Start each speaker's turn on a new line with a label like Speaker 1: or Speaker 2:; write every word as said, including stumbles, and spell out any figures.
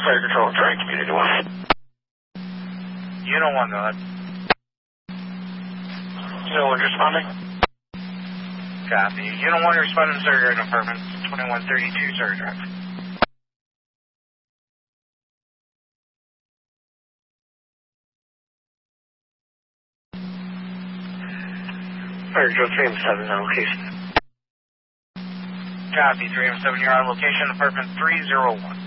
Speaker 1: Fire Control, trying Community one.
Speaker 2: Unit one, go ahead.
Speaker 1: Unit one responding.
Speaker 2: Copy. Unit one responding to Surgery Apartment, twenty-one thirty-two Surgery Drive.
Speaker 1: Fire Control three M seven on location.
Speaker 2: Copy, three M seven, you're on location, apartment three oh one.